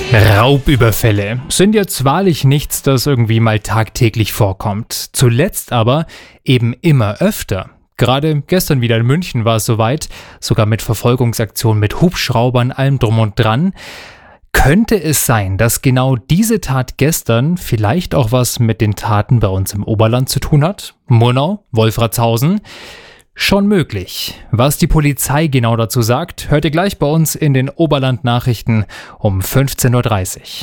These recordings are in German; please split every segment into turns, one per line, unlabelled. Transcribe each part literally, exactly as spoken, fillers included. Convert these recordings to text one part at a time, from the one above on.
Raubüberfälle sind jetzt wahrlich nichts, das irgendwie mal tagtäglich vorkommt. Zuletzt aber eben immer öfter. Gerade gestern wieder in München war es soweit, sogar mit Verfolgungsaktionen mit Hubschraubern, allem drum und dran. Könnte es sein, dass genau diese Tat gestern vielleicht auch was mit den Taten bei uns im Oberland zu tun hat? Murnau, Wolfratshausen? Schon möglich. Was die Polizei genau dazu sagt, hört ihr gleich bei uns in den Oberland-Nachrichten um fünfzehn Uhr dreißig.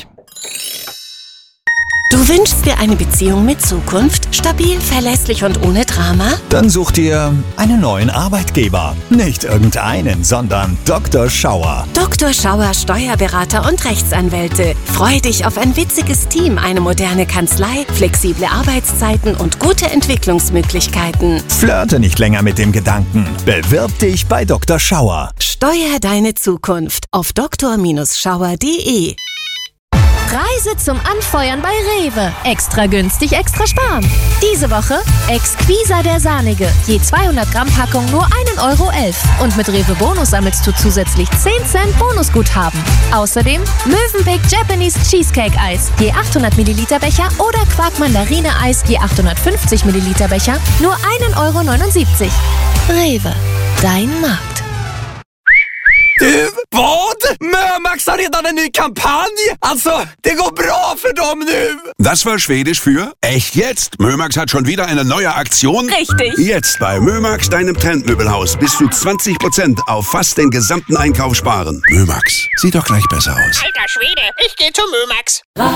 Du wünschst dir eine Beziehung mit Zukunft? Stabil, verlässlich und ohne Drama?
Dann such dir einen neuen Arbeitgeber. Nicht irgendeinen, sondern Doktor Schauer.
Doktor Schauer Steuerberater und Rechtsanwälte. Freu dich auf ein witziges Team, eine moderne Kanzlei, flexible Arbeitszeiten und gute Entwicklungsmöglichkeiten.
Flirte nicht länger mit dem Gedanken. Bewirb dich bei Doktor Schauer.
Steuer deine Zukunft auf doktor Schauer punkt de.
Reise zum Anfeuern bei Rewe. Extra günstig, extra sparen. Diese Woche Exquisa der Sahnige. Je zweihundert Gramm Packung nur ein Euro elf. Und mit Rewe Bonus sammelst du zusätzlich zehn Cent Bonusguthaben. Außerdem Mövenpick Japanese Cheesecake Eis. Je achthundert Milliliter Becher oder Quark Mandarine Eis. Je achthundertfünfzig Milliliter Becher. Nur ein Euro neunundsiebzig. Rewe. Dein Markt.
Du, vad? Mömax har redan en ny kampanj! Alltså, det går bra för dem nu!
Das war Schwedisch für echt jetzt. Mömax hat schon wieder eine neue Aktion.
Richtig.
Jetzt bei Mömax, deinem Trendmöbelhaus, bis zu zwanzig Prozent auf fast den gesamten Einkauf sparen. Mömax, sieht doch gleich besser aus.
Alter Schwede, ich geh zu Mömax.